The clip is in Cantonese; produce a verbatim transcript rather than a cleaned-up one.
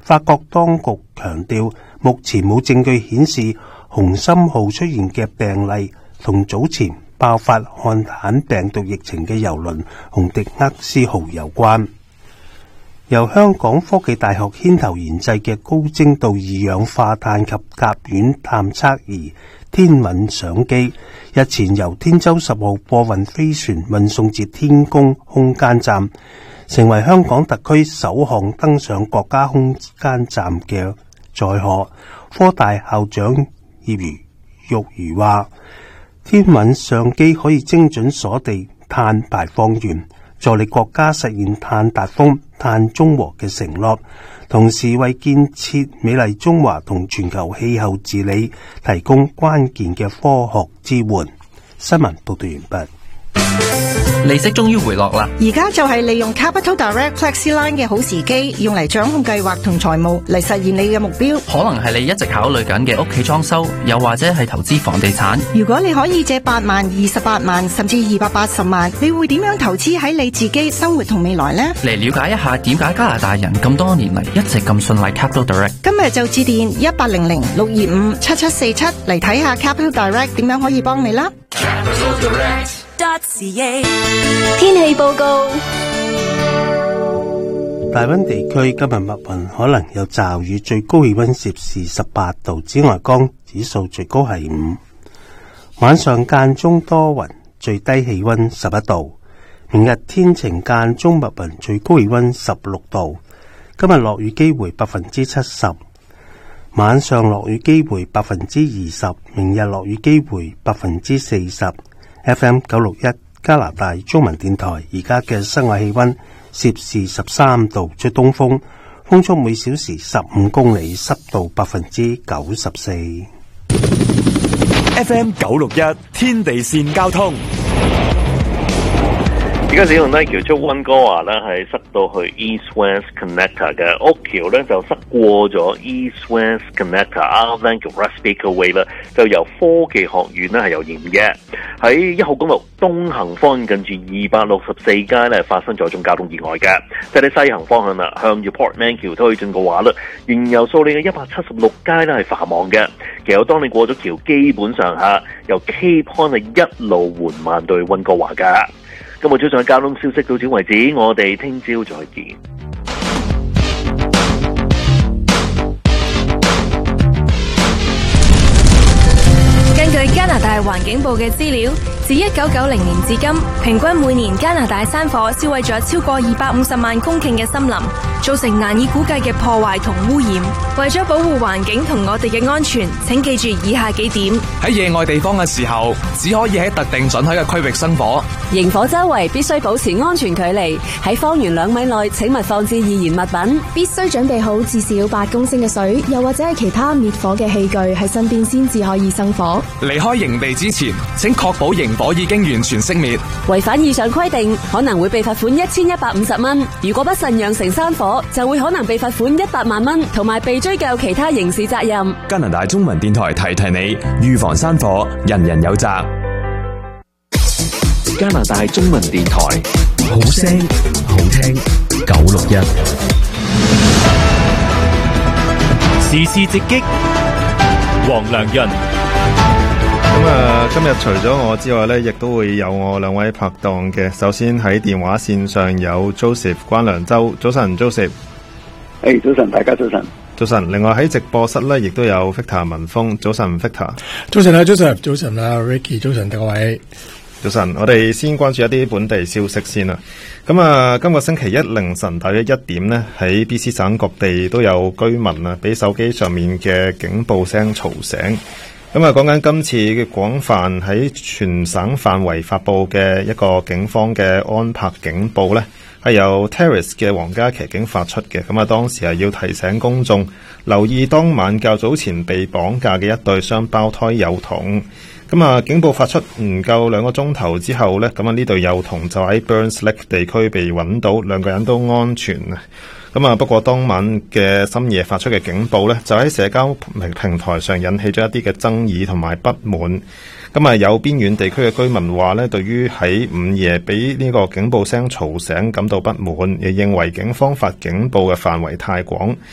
法國當局強調，目前冇證據顯示紅心號出現嘅病例同早前爆發漢坦病毒疫情嘅郵輪紅迪厄斯號有關。由香港科技大學牽頭研製嘅高精度二氧化碳及甲烷探測儀天韻相機，日前由天舟十號貨運飛船運送至天宮空間站，成為香港特區首項登上國家空間站嘅載荷。科大校長葉如玉如話，天韻相機可以精準鎖定碳排放源，助力國家實現碳達峰、碳中和嘅承諾，同時為建設美麗中華同全球氣候治理提供關鍵嘅科學支援。新聞報道完畢。 利息終於回落啦！ 而家就係利用 Capital Direct FlexiLine 嘅好時機，用嚟掌控計劃同財務，嚟實現你嘅目標。 可能係你一直考慮緊嘅屋企裝修，又或者係投資房地產。 如果你可以借八萬、二十八萬，甚至二百八十萬，你會點樣投資喺你自己生活同未來呢？ 嚟了解一下點解加拿大人咁多年嚟一直咁信賴 Capital Direct。 今日就致電一八零零六二五七七四七嚟睇下 Capital Direct 點樣可以幫你啦。 天氣報告： 大溫地區今日密雲，可能有驟雨，最高氣溫攝氏十八度，紫外光指數最高係五。晚上間中多雲，最低氣溫十一度。明日天晴間中密雲，最高氣溫十六度。今日落雨機會百分之七十，晚上落雨機會百分之二十，明日落雨機會百分之四十。F M 九六一加拿大中文電台，而家嘅室外氣溫攝氏十三度，吹東風，風速每小時十五公里，濕度百分之九十四。 F M 九六一天地線交通。 而家使用呢橋出溫哥華呢係塞到去 East West Connector 嘅屋橋呢就塞過咗 East West Connector Vancouver Speaker Way 啦，就由科技學院呢係有驗嘅。喺一號公路東行方向近住二百六十四街呢發生咗宗交通意外嘅，即係你西行方向啦，向住 Portman 橋推進嘅話呢，仍由數理嘅一百七十六街呢係繁忙嘅。其實當你過咗橋，基本上吓由 Cape Point 係一路緩慢到去溫哥華噶。今日早上嘅交通消息到此為止，我哋聽朝再見。 根據加拿大環境部嘅資料，自一九九零年至今，平均每年加拿大山火燒毀咗超過二百五十萬公頃嘅森林，造成難以估計嘅破壞同污染。為咗保護環境同我哋嘅安全，請記住以下幾點： 喺野外地方嘅時候，只可以喺特定准許嘅區域生火。 營火周圍必須保持安全距離，喺方圓兩米內請勿放置易燃物品。 必須準備好至少八公升嘅水，又或者係其他滅火嘅器具喺身邊先至可以生火。 離開營地之前，請確保營火已經完全熄滅。 違反以上規定，可能會被罰款一千一百五十蚊。如果不慎釀成山火，就會可能被罰款一百萬蚊，同埋被追究其他刑事責任。 加拿大中文電台提提你，預防山火，人人有責。加拿大中文電台，好聲好聽，九六一。 時事直擊，黃良潤。 咁啊，今日除咗我之外呢，亦都會有我兩位拍檔嘅。首先喺電話線上有 Joseph 關良洲，早晨 Joseph。 誒，早晨，大家早晨。 早晨。另外喺直播室呢，亦都有 Victor 文峰，早晨 Victor。 早晨啊 Joseph，早晨啊 Ricky， 早晨各位。 早晨，我哋先關注一啲本地消息先啦。咁啊，今個星期一凌晨大約一點呢，喺 B C 省各地都有居民啊，俾手機上面嘅警報聲嘈醒。咁啊，講緊今次嘅廣泛喺全省範圍發佈嘅一個警方嘅安柏警報呢，係由 Terrace 嘅皇家騎警發出嘅。咁啊，當時係要提醒公眾留意當晚較早前被綁架嘅一對雙胞胎幼童。咁啊，警報發出唔夠兩個鐘頭之後呢，咁啊呢對幼童就喺 Burns Lake 地區被揾到，兩個人都安全啊。咁啊，不過當晚嘅深夜發出嘅警報呢，就喺社交平台上引起咗一啲嘅爭議同埋不滿。咁啊，有邊遠地區嘅居民話呢，對於喺午夜俾呢個警報聲嘈醒感到不滿，亦認為警方發警報嘅範圍太廣。